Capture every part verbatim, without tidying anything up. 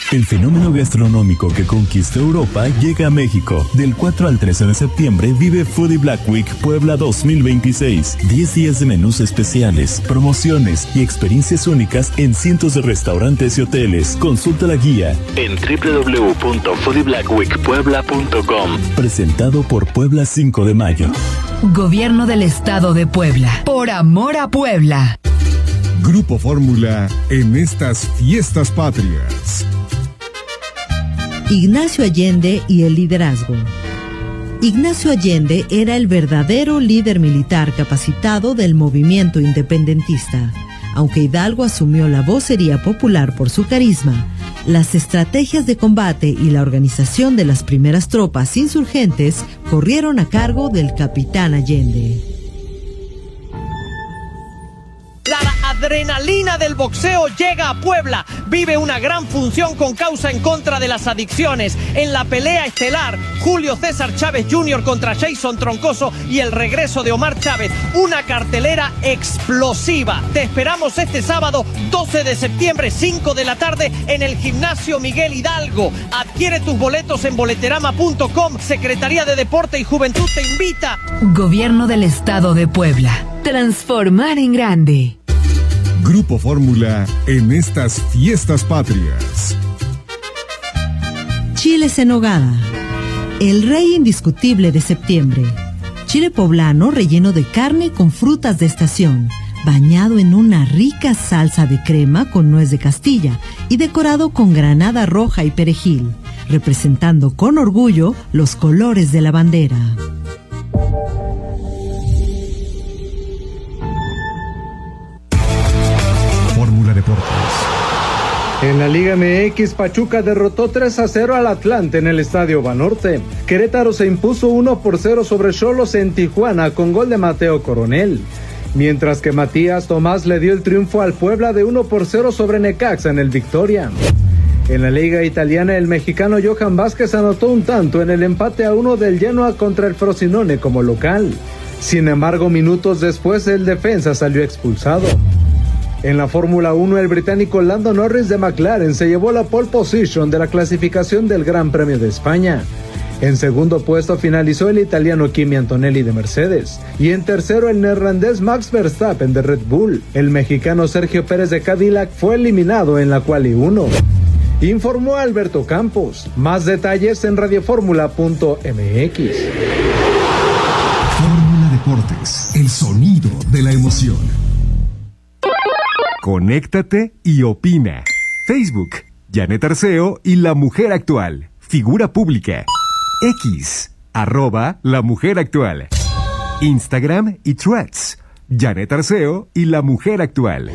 El fenómeno gastronómico que conquistó Europa llega a México. Del cuatro al trece de septiembre vive Foodie Black Week Puebla dos mil veintiséis. diez días de menús especiales, promociones y experiencias únicas en cientos de restaurantes y hoteles. Consulta la guía en doble u doble u doble u punto foodie black week puebla punto com. Presentado por Puebla cinco de mayo. Gobierno del Estado de Puebla. Por amor a Puebla. Grupo Fórmula en estas fiestas patrias. Ignacio Allende y el liderazgo. Ignacio Allende era el verdadero líder militar capacitado del movimiento independentista. Aunque Hidalgo asumió la vocería popular por su carisma, las estrategias de combate y la organización de las primeras tropas insurgentes corrieron a cargo del capitán Allende. La adrenalina del boxeo llega a Puebla. Vive una gran función con causa en contra de las adicciones. En la pelea estelar, Julio César Chávez junior contra Jason Troncoso y el regreso de Omar Chávez. Una cartelera explosiva. Te esperamos este sábado doce de septiembre, cinco de la tarde, en el Gimnasio Miguel Hidalgo. Adquiere tus boletos en boleterama punto com. Secretaría de Deporte y Juventud te invita. Gobierno del Estado de Puebla. Transformar en grande. Grupo Fórmula en estas fiestas patrias. Chiles en nogada. El rey indiscutible de septiembre. Chile poblano relleno de carne con frutas de estación, bañado en una rica salsa de crema con nuez de Castilla y decorado con granada roja y perejil, representando con orgullo los colores de la bandera. Fórmula Deportes. En la Liga M X, Pachuca derrotó tres a cero al Atlante en el Estadio Banorte. Querétaro se impuso uno por cero sobre Xolos en Tijuana con gol de Mateo Coronel. Mientras que Matías Tomás le dio el triunfo al Puebla de uno por cero sobre Necaxa en el Victoria. En la Liga Italiana, el mexicano Johan Vázquez anotó un tanto en el empate a uno del Genoa contra el Frosinone como local. Sin embargo, minutos después el defensa salió expulsado. En la Fórmula uno, el británico Lando Norris de McLaren se llevó la pole position de la clasificación del Gran Premio de España. En segundo puesto finalizó el italiano Kimi Antonelli de Mercedes. Y en tercero el neerlandés Max Verstappen de Red Bull. El mexicano Sergio Pérez de Cadillac fue eliminado en la Quali uno. Informó Alberto Campos. Más detalles en radioformula punto m x. Fórmula Deportes, el sonido de la emoción. Conéctate y opina. Facebook, Janet Arceo y La Mujer Actual. Figura pública. X, arroba La Mujer Actual. Instagram y Threads, Janet Arceo y La Mujer Actual.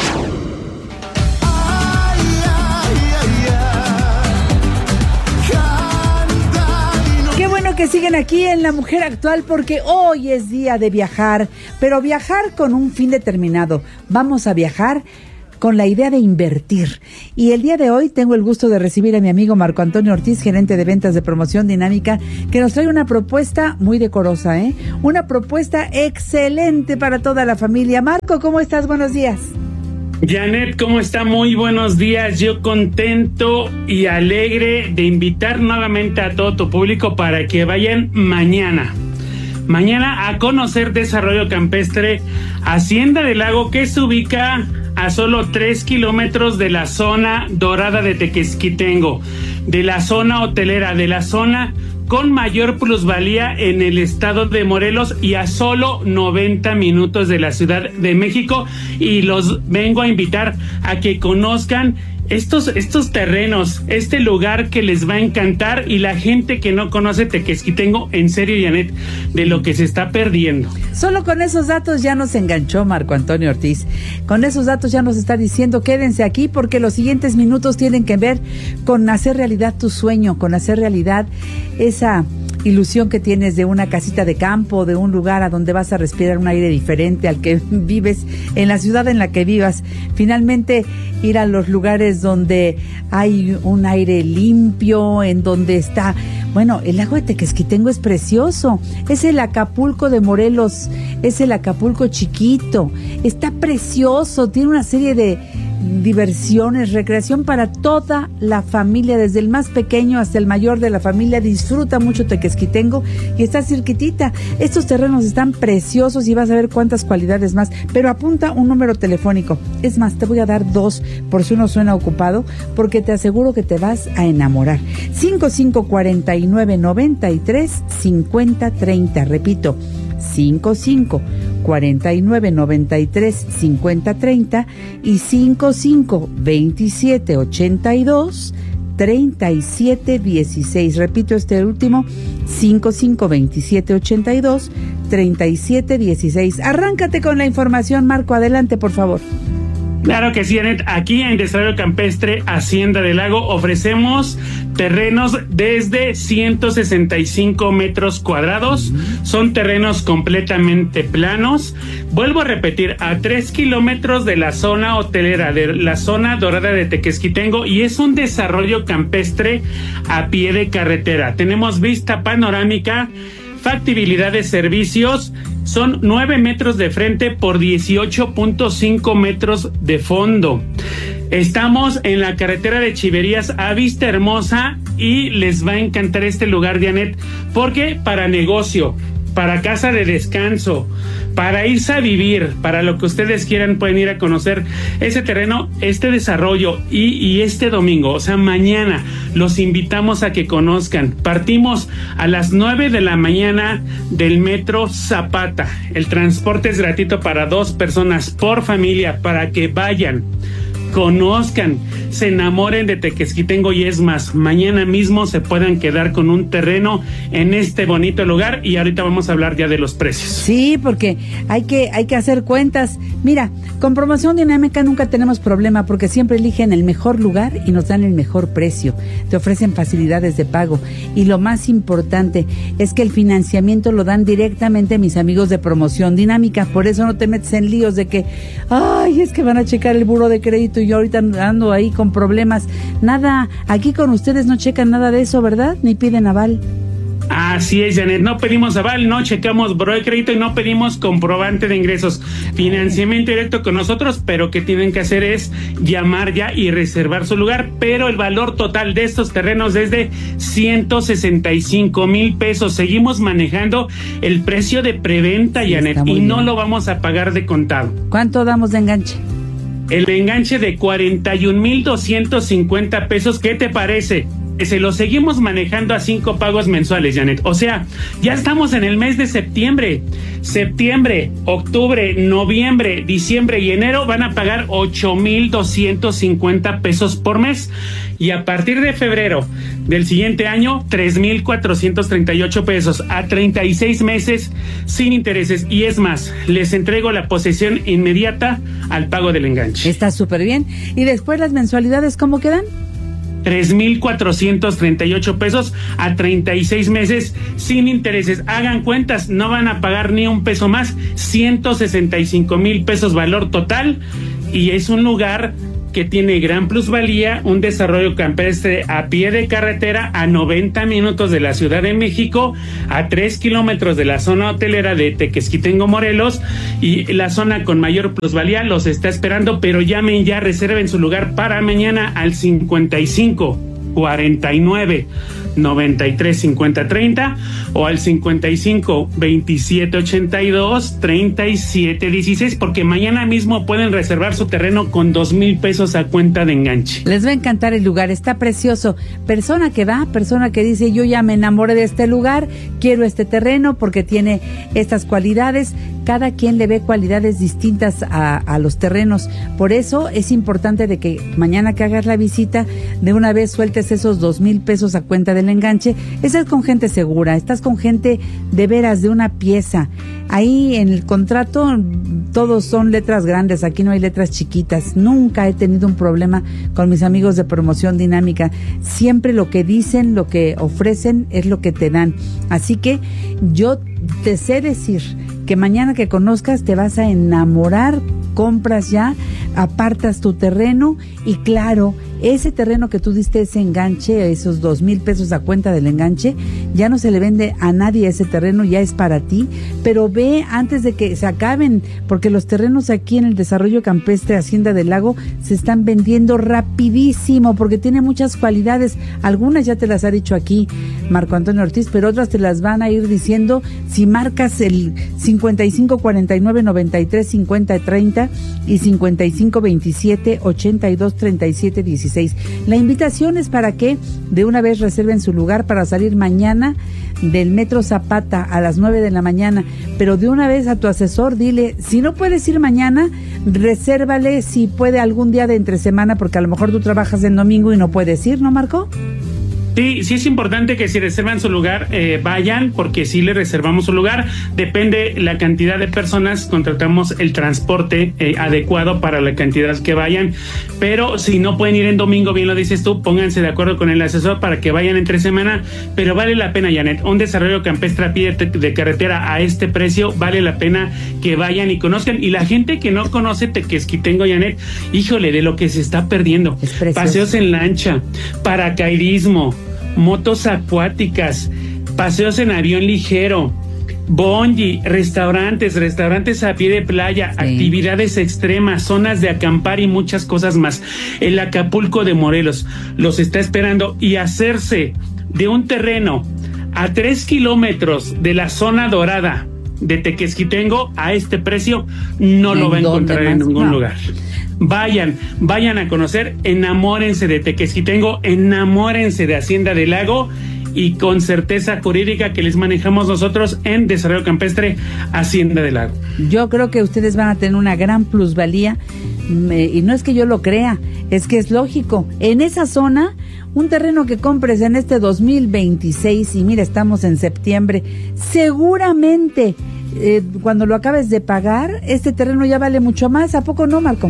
Qué bueno que siguen aquí en La Mujer Actual porque hoy es día de viajar, pero viajar con un fin determinado. Vamos a viajar con la idea de invertir. Y el día de hoy tengo el gusto de recibir a mi amigo Marco Antonio Ortiz, gerente de ventas de Promoción Dinámica, que nos trae una propuesta muy decorosa, ¿eh? Una propuesta excelente para toda la familia. Marco, ¿cómo estás? Buenos días. Janet, ¿cómo está? Muy buenos días. Yo contento y alegre de invitar nuevamente a todo tu público para que vayan mañana. Mañana a conocer Desarrollo Campestre Hacienda del Lago, que se ubica a solo tres kilómetros de la zona dorada de Tequesquitengo, de la zona hotelera, de la zona con mayor plusvalía en el estado de Morelos y a solo noventa minutos de la Ciudad de México. Y los vengo a invitar a que conozcan estos, estos terrenos, este lugar que les va a encantar, y la gente que no conoce Tequesquitengo, en serio, Janet, de lo que se está perdiendo. Solo con esos datos ya nos enganchó Marco Antonio Ortiz. Con esos datos ya nos está diciendo quédense aquí porque los siguientes minutos tienen que ver con hacer realidad tu sueño, con hacer realidad esa ilusión que tienes de una casita de campo, de un lugar a donde vas a respirar un aire diferente al que vives en la ciudad en la que vivas. Finalmente, ir a los lugares donde hay un aire limpio, en donde está, bueno, el lago de Tequesquitengo es precioso, es el Acapulco de Morelos, es el Acapulco chiquito, está precioso, tiene una serie de diversiones, recreación para toda la familia, desde el más pequeño hasta el mayor de la familia. Disfruta mucho Tequesquitengo y está cerquitita. Estos terrenos están preciosos y vas a ver cuántas cualidades más, pero apunta un número telefónico. Es más, te voy a dar dos por si uno suena ocupado, porque te aseguro que te vas a enamorar. cinco cinco cuatro nueve nueve tres cinco cero tres cero, repito, cinco cinco cuatro nueve nueve tres cinco cero tres cero y cinco cinco veintisiete ochenta y dos treinta y siete dieciséis. Repito este último, cinco cinco veintisiete ochenta y dos treinta y siete dieciséis. Arráncate con la información, Marco, adelante, por favor. Claro que sí, Anet. Aquí en Desarrollo Campestre Hacienda del Lago ofrecemos terrenos desde ciento sesenta y cinco metros cuadrados. Uh-huh. Son terrenos completamente planos. Vuelvo a repetir, a tres kilómetros de la zona hotelera, de la zona dorada de Tequesquitengo, y es un desarrollo campestre a pie de carretera. Tenemos vista panorámica, factibilidad de servicios. Son nueve metros de frente por dieciocho punto cinco metros de fondo. Estamos en la carretera de Chiverías a Vista Hermosa y les va a encantar este lugar, Janet, porque para negocio, para casa de descanso, para irse a vivir, para lo que ustedes quieran, pueden ir a conocer ese terreno, este desarrollo. Y, y este domingo, o sea, mañana, los invitamos a que conozcan. Partimos a las nueve de la mañana del Metro Zapata. El transporte es gratuito para dos personas por familia, para que vayan, conozcan, se enamoren de Tequesquitengo, y es más, mañana mismo se puedan quedar con un terreno en este bonito lugar. Y ahorita vamos a hablar ya de los precios. Sí, porque hay que, hay que hacer cuentas. Mira, con Promoción Dinámica nunca tenemos problema, porque siempre eligen el mejor lugar y nos dan el mejor precio. Te ofrecen facilidades de pago, y lo más importante es que el financiamiento lo dan directamente mis amigos de Promoción Dinámica. Por eso no te metes en líos de que, ay, es que van a checar el buró de crédito y yo ahorita ando ahí con problemas. Nada, aquí con ustedes no checan nada de eso, ¿verdad? Ni piden aval. Así es, Janet, no pedimos aval, no checamos buró de crédito y no pedimos comprobante de ingresos. Financiamiento directo con nosotros, pero que tienen que hacer es llamar ya y reservar su lugar. Pero el valor total de estos terrenos es de ciento sesenta y cinco mil pesos. Seguimos manejando el precio de preventa, sí, Janet, y no bien. Lo vamos a pagar de contado. ¿Cuánto damos de enganche? El enganche de cuarenta y un mil doscientos cincuenta pesos. ¿Qué te parece? Se lo seguimos manejando a cinco pagos mensuales, Janet. O sea, ya estamos en el mes de septiembre. Septiembre, octubre, noviembre, diciembre y enero van a pagar ocho mil doscientos cincuenta pesos por mes. Y a partir de febrero del siguiente año, tres mil cuatrocientos treinta y ocho pesos a treinta y seis meses sin intereses. Y es más, les entrego la posesión inmediata al pago del enganche. Está súper bien. ¿Y después las mensualidades cómo quedan? tres mil cuatrocientos treinta y ocho pesos a treinta y seis meses sin intereses. Hagan cuentas, no van a pagar ni un peso más. ciento sesenta y cinco mil pesos valor total, y es un lugar que tiene gran plusvalía, un desarrollo campestre a pie de carretera a noventa minutos de la Ciudad de México, a tres kilómetros de la zona hotelera de Tequesquitengo, Morelos, y la zona con mayor plusvalía los está esperando. Pero llamen ya, reserven su lugar para mañana al cincuenta y cinco cuarenta y nueve noventa y tres cincuenta treinta o al cincuenta y cinco veintisiete ochenta y dos treinta y siete dieciséis, porque mañana mismo pueden reservar su terreno con dos mil pesos a cuenta de enganche. Les va a encantar el lugar, está precioso. Persona que va, persona que dice, yo ya me enamoré de este lugar, quiero este terreno porque tiene estas cualidades. Cada quien le ve cualidades distintas a, a los terrenos. Por eso es importante de que mañana que hagas la visita, de una vez sueltes esos dos mil pesos a cuenta del enganche. Estás con gente segura, estás con gente de veras, de una pieza. Ahí en el contrato todos son letras grandes, aquí no hay letras chiquitas. Nunca he tenido un problema con mis amigos de Promoción Dinámica. Siempre lo que dicen, lo que ofrecen es lo que te dan. Así que yo te sé decir que mañana que conozcas te vas a enamorar, compras ya, apartas tu terreno y claro, ese terreno que tú diste, ese enganche, esos dos mil pesos a cuenta del enganche, ya no se le vende a nadie ese terreno, ya es para ti, pero ve antes de que se acaben, porque los terrenos aquí en el Desarrollo Campestre Hacienda del Lago se están vendiendo rapidísimo, porque tiene muchas cualidades, algunas ya te las ha dicho aquí Marco Antonio Ortiz, pero otras te las van a ir diciendo si marcas el cincuenta y cinco cuarenta y nueve noventa y tres cincuenta treinta y cincuenta y cinco veintisiete ochenta y dos treinta y siete dieciséis. La invitación es para que de una vez reserven su lugar para salir mañana del Metro Zapata a las nueve de la mañana, pero de una vez a tu asesor dile, si no puedes ir mañana, resérvale si puede algún día de entre semana, porque a lo mejor tú trabajas en domingo y no puedes ir, ¿no, Marco? Sí, sí es importante que si reservan su lugar, eh, vayan, porque si le reservamos su lugar, depende la cantidad de personas, contratamos el transporte eh, adecuado para la cantidad que vayan, pero si no pueden ir en domingo, bien lo dices tú, pónganse de acuerdo con el asesor para que vayan entre semana, pero vale la pena, Janet, un desarrollo campestre a pie de, de carretera a este precio, vale la pena que vayan y conozcan, y la gente que no conoce Tequesquitengo, Janet, híjole, de lo que se está perdiendo, paseos en lancha, paracaidismo, motos acuáticas, paseos en avión ligero, bungee, restaurantes, restaurantes a pie de playa, sí, actividades extremas, zonas de acampar y muchas cosas más. El Acapulco de Morelos los está esperando, y hacerse de un terreno a tres kilómetros de la zona dorada de Tequesquitengo a este precio no lo va a encontrar en ningún lugar. Vayan, vayan a conocer, enamórense de Tequesquitengo, enamórense de Hacienda del Lago, y con certeza jurídica que les manejamos nosotros en Desarrollo Campestre Hacienda del Lago. Yo creo que ustedes van a tener una gran plusvalía, y no es que yo lo crea, es que es lógico. En esa zona, un terreno que compres en este dos mil veintiséis, y mira, estamos en septiembre, seguramente eh, cuando lo acabes de pagar, este terreno ya vale mucho más. ¿A poco no, Marco?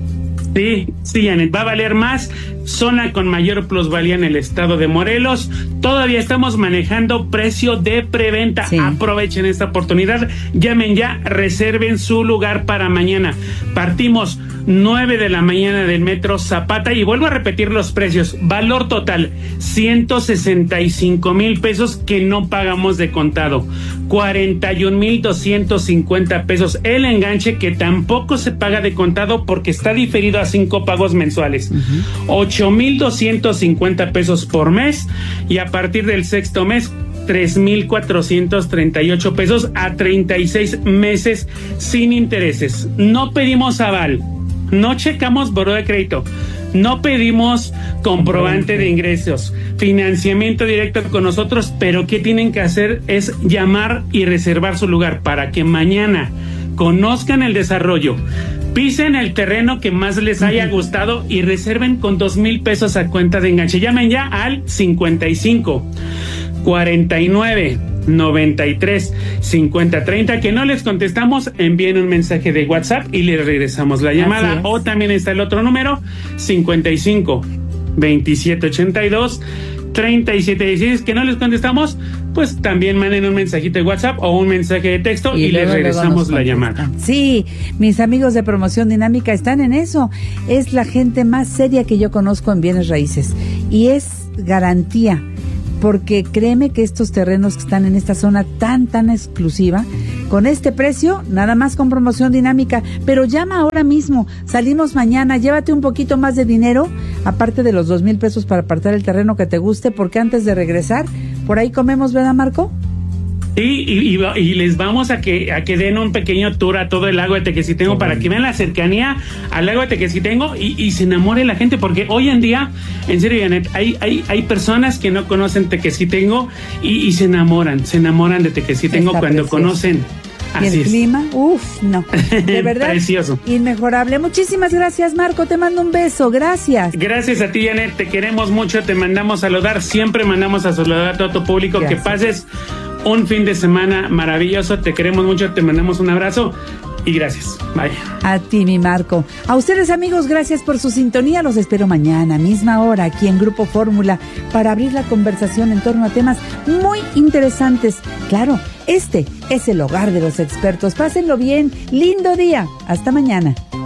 Sí, sí, Janet, va a valer más, zona con mayor plusvalía en el estado de Morelos. Todavía estamos manejando precio de preventa. Sí. Aprovechen esta oportunidad, llamen ya, reserven su lugar para mañana. Partimos nueve de la mañana del Metro Zapata, y vuelvo a repetir los precios. Valor total, ciento sesenta y cinco mil pesos que no pagamos de contado. cuarenta y un mil doscientos cincuenta pesos el enganche, que tampoco se paga de contado porque está diferido a cinco pagos mensuales. Uh-huh. ocho mil doscientos cincuenta pesos por mes, y a partir del sexto mes, tres mil cuatrocientos treinta y ocho pesos a treinta y seis meses sin intereses. No pedimos aval, no checamos buró de crédito, no pedimos comprobante de ingresos, financiamiento directo con nosotros, pero ¿qué tienen que hacer? Es llamar y reservar su lugar para que mañana conozcan el desarrollo, pisen el terreno que más les haya gustado y reserven con dos mil pesos a cuenta de enganche. Llamen ya al cincuenta y cinco cuarenta y nueve noventa y tres cincuenta treinta, que no les contestamos, envíen un mensaje de WhatsApp y les regresamos la llamada. O también está el otro número, cincuenta y cinco veintisiete ochenta y dos treinta y siete dieciséis, que no les contestamos, pues también manden un mensajito de WhatsApp o un mensaje de texto y, y luego, les regresamos la llamada. Sí, mis amigos de Promoción Dinámica están en eso. Es la gente más seria que yo conozco en bienes raíces, y es garantía, porque créeme que estos terrenos que están en esta zona tan, tan exclusiva, con este precio, nada más con Promoción Dinámica. Pero llama ahora mismo, salimos mañana, llévate un poquito más de dinero, aparte de los dos mil pesos para apartar el terreno que te guste, porque antes de regresar, por ahí comemos, ¿verdad, Marco? Sí, y, y, y les vamos a que a que den un pequeño tour a todo el lago de Tequesquitengo, oh, para que vean la cercanía al lago de Tequesquitengo y, y se enamore la gente, porque hoy en día, en serio, Janet, hay hay hay personas que no conocen Tequesquitengo y, y se enamoran, se enamoran de Tequesquitengo Está cuando precioso. Conocen. Y Así el es. clima, uff, no, de verdad, precioso, inmejorable. Muchísimas gracias, Marco, te mando un beso, gracias. Gracias a ti, Janet, te queremos mucho, te mandamos a saludar, siempre mandamos a saludar a todo tu público. Gracias. Que pases un fin de semana maravilloso, te queremos mucho, te mandamos un abrazo y gracias. Bye. A ti, mi Marco. A ustedes, amigos, gracias por su sintonía. Los espero mañana, misma hora, aquí en Grupo Fórmula, para abrir la conversación en torno a temas muy interesantes. Claro, este es el hogar de los expertos. Pásenlo bien. Lindo día. Hasta mañana.